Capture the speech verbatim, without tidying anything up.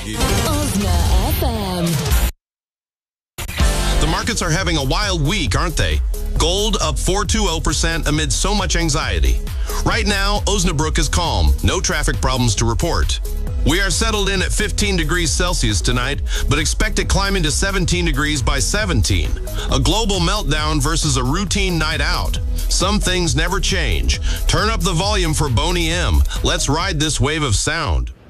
Osna F M. The markets are having a wild week, aren't they? Gold up four point two zero percent amid so much anxiety. Right now, Osnabrück is calm. No traffic problems to report. We are settled in at fifteen degrees Celsius tonight, but expect it climbing to seventeen degrees by seventeen. A global meltdown versus a routine night out. Some things never change. Turn up the volume for Boney M. Let's ride this wave of sound.